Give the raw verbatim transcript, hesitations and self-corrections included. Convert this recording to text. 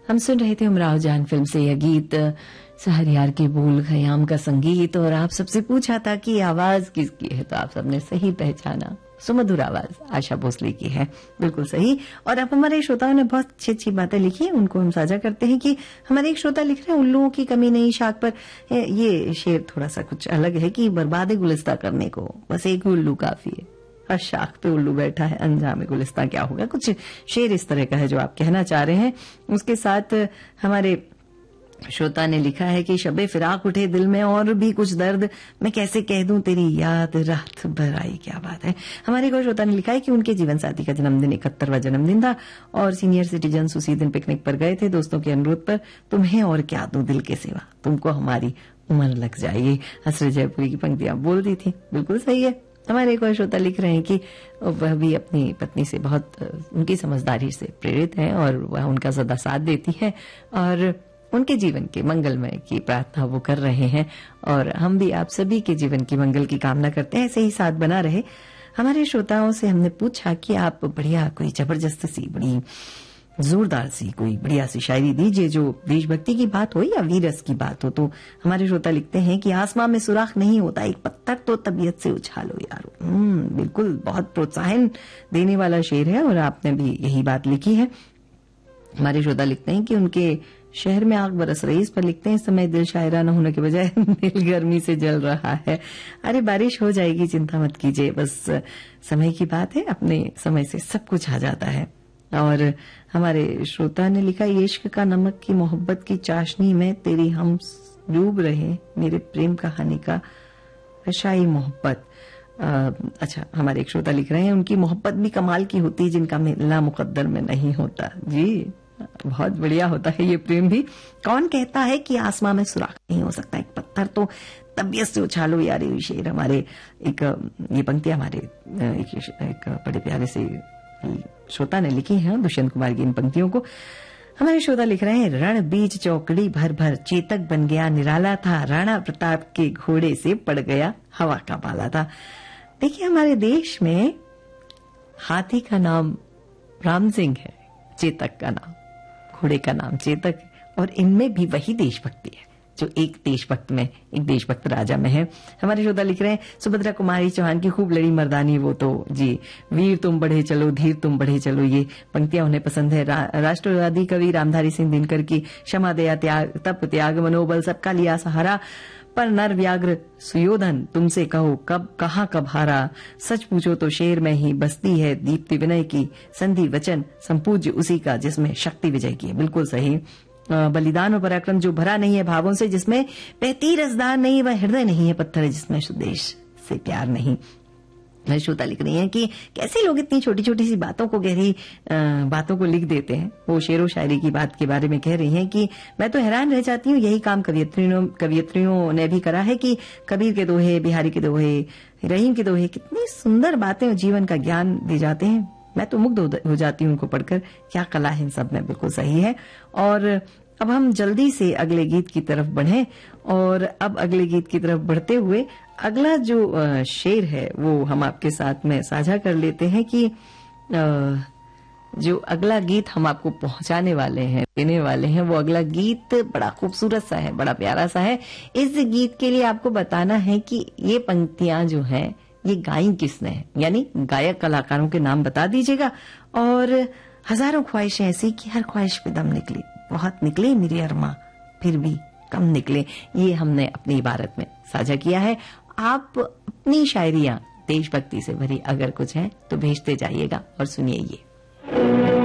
हम सुन रहे थे उमराव जान फिल्म से यह गीत, सहरयार के बोल, खयाम का संगीत। और आप सबसे पूछा था कि आवाज किसकी है, तो आप सबने सही पहचाना, सुमधुर आवाज आशा भोसले की है, बिल्कुल सही। और अब हमारे श्रोताओं ने बहुत अच्छी अच्छी बातें लिखी हैं, उनको हम साझा करते हैं कि हमारे एक श्रोता लिख रहे हैं, उल्लुओं की कमी नहीं शाख पर। ये शेर थोड़ा सा कुछ अलग है कि बर्बाद गुलिस्ता करने को बस एक उल्लू काफी है, हर शाख पे उल्लू बैठा है, अंजाम गुलिस्ता क्या होगा। कुछ शेर इस तरह का है जो आप कहना चाह रहे हैं। उसके साथ हमारे श्रोता ने लिखा है कि शबे फिराक उठे दिल में और भी कुछ दर्द, मैं कैसे कह दूं तेरी याद रात भर आई। क्या बात है। हमारे को श्रोता ने लिखा है कि उनके जीवन साथी का जन्मदिन इकहत्तरवां जन्मदिन था और सीनियर सिटीजन उसी दिन पिकनिक पर गए थे दोस्तों के अनुरोध पर। तुम्हें और क्या दूं दिल के सिवा, तुमको हमारी उम्र लग जाएगी। हसरत जयपुरी की पंक्तियां बोल दी थी, बिल्कुल सही है। हमारे एक और श्रोता लिख रहे हैं कि वह भी अपनी पत्नी से बहुत उनकी समझदारी से प्रेरित है और वह उनका सदा साथ देती है और उनके जीवन के मंगलमय की प्रार्थना वो कर रहे हैं। और हम भी आप सभी के जीवन की मंगल की कामना करते हैं, ऐसे ही साथ बना रहे। हमारे श्रोताओं से हमने पूछा कि आप बढ़िया कोई जबरदस्त सी, बड़ी जोरदार सी, कोई बढ़िया सी शायरी दीजिए जो देशभक्ति की बात हो या वीरस की बात हो। तो हमारे श्रोता लिखते हैं कि आसमां में सुराख नहीं होता, एक पत्थर तो तबीयत से उछालो यारो। हम्म बिल्कुल, बहुत प्रोत्साहन देने वाला शेर है और आपने भी यही बात लिखी है। हमारे श्रोता लिखते हैं कि उनके शहर में आग बरस रही, इस पर लिखते हैं इस समय दिल शायरा न होने के बजाय दिल गर्मी से जल रहा है। अरे बारिश हो जाएगी, चिंता मत कीजिए, बस समय की बात है, अपने समय से सब कुछ आ जाता है। और हमारे श्रोता ने लिखा, इश्क का नमक की मोहब्बत की चाशनी में तेरी हम डूब रहे, मेरे प्रेम कहानी का हशाई मोहब्बत। अच्छा, हमारे एक श्रोता लिख रहे हैं, उनकी मोहब्बत भी कमाल की होती है जिनका मिलना मुकद्दर में नहीं होता। जी बहुत बढ़िया होता है ये प्रेम भी। कौन कहता है कि आसमां में सुराख नहीं हो सकता, एक पत्थर तो तबीयत से उछालो यार। ये शेर हमारे एक, ये पंक्तियां हमारे एक, एक बड़े प्यारे से श्रोता ने लिखी हैं, दुष्यंत कुमार की इन पंक्तियों को। हमारे श्रोता लिख रहे हैं, रण बीच चौकड़ी भर भर चेतक बन गया निराला था, राणा प्रताप के घोड़े से पड़ गया हवा का पाला था। देखिए हमारे देश में हाथी का नाम राम सिंह है, चेतक का नाम, घोड़े का नाम चेतक है, और इनमें भी वही देशभक्ति है जो एक देशभक्त में, एक देशभक्त राजा में है। हमारे श्रोता लिख रहे हैं, सुभद्रा कुमारी चौहान की खूब लड़ी मर्दानी वो तो जी, वीर तुम बढ़े चलो, धीर तुम बढ़े चलो, ये पंक्तियां उन्हें पसंद है। रा, राष्ट्रवादी कवि रामधारी सिंह दिनकर की क्षमा दया त्याग तप त्याग मनोबल सबका लिया सहारा, पर नर व्याग्र सुयोधन तुमसे कहो कब कहाँ कब हारा, सच पूछो तो शेर में ही बसती है दीप्ति विनय की, संधि वचन संपूज्य उसी का जिसमें शक्ति विजय की है। बिल्कुल सही। बलिदान और पराक्रम जो भरा नहीं है भावों से, जिसमें बहती रसदार नहीं, वह हृदय नहीं है पत्थर जिसमें स्वदेश से प्यार नहीं। श्रोता लिख रही हैं कि कैसे लोग इतनी छोटी छोटी सी बातों को, गहरी बातों को लिख देते हैं। वो शेरो शायरी की बात के बारे में कह रही हैं कि मैं तो हैरान रह जाती हूँ, यही काम कवियत्रियों कवियत्रियों ने भी करा है कि कबीर के दोहे, बिहारी के दोहे, रहीम के दोहे, कितनी सुंदर बातें और जीवन का ज्ञान दे जाते हैं। मैं तो मुग्ध हो जाती हूँ उनको पढ़कर, क्या कला है इन सब में। बिल्कुल सही है। और अब हम जल्दी से अगले गीत की तरफ बढ़ें और अब अगले गीत की तरफ बढ़ते हुए अगला जो शेर है वो हम आपके साथ में साझा कर लेते हैं कि जो अगला गीत हम आपको पहुंचाने वाले हैं, देने वाले हैं, वो अगला गीत बड़ा खूबसूरत सा है, बड़ा प्यारा सा है। इस गीत के लिए आपको बताना है कि ये पंक्तियां जो हैं ये गाई किसने है, यानी गायक कलाकारों के नाम बता दीजिएगा। और हजारों ख्वाहिशें ऐसी कि हर ख्वाहिश पे दम निकली, बहुत निकले मेरी अरमा फिर भी कम निकले, ये हमने अपनी इबारत में साझा किया है। आप अपनी शायरियां देशभक्ति से भरी अगर कुछ है तो भेजते जाइएगा और सुनिए ये।